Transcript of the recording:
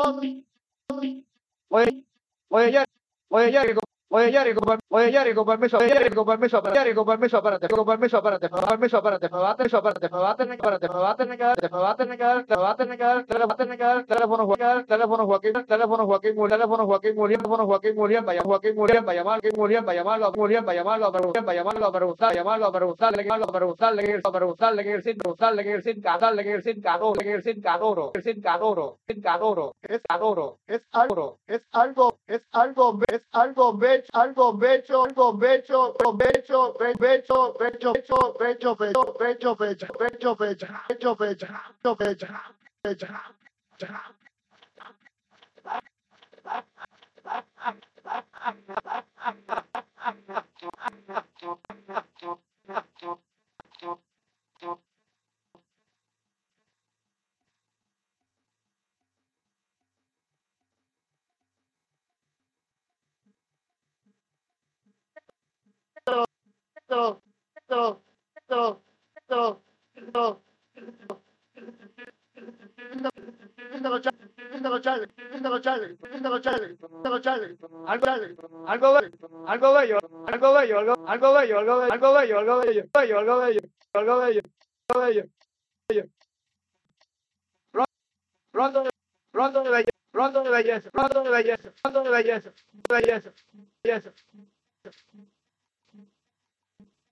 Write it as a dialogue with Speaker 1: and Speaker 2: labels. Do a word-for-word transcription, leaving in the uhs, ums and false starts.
Speaker 1: Oye, oye, ya, oye, ya, oye, Yari, con, oye, Yari, con permiso, oye, Yari, con permiso, Yari, con permiso, apárate, con permiso, apárate, con permiso, apárate, me va a tener, apárate, me va a tener que, apárate, me va a tener que dar, me va a tener que dar, me va a tener que dar, me va a tener que dar, teléfono Joaquín, teléfono Joaquín, teléfono Joaquín Muriel, teléfono Joaquín Muriel, teléfono Joaquín Muriel, vaya Joaquín Muriel, vaya llamar, Joaquín Muriel, vaya llamarlo, Muriel, vaya llamarlo, para llamarlo, para preguntar, llamarlo, para preguntarle, llamarlo, para preguntarle, para preguntarle, que el sin, preguntarle, que el sin, cantarle, que el sin, canoro, que el sin, canoro, el sin, canoro, sin, canoro, es canoro, es algo, es algo, es algo, es algo, becho, algo, becho, algo, becho, becho, becho, becho, becho, becho, becho, becho, becho, becho, becho, becho, becho, becho, becho, esto, esto, esto, esto, esto, algo bello, algo bello, algo bello, algo, algo bello, algo bello, algo bello, algo bello, bello, algo bello, algo bello, algo bello, bello. Rondo de, rondo de belleza, rondo de belleza, rondo de belleza, rondo de belleza, belleza, belleza.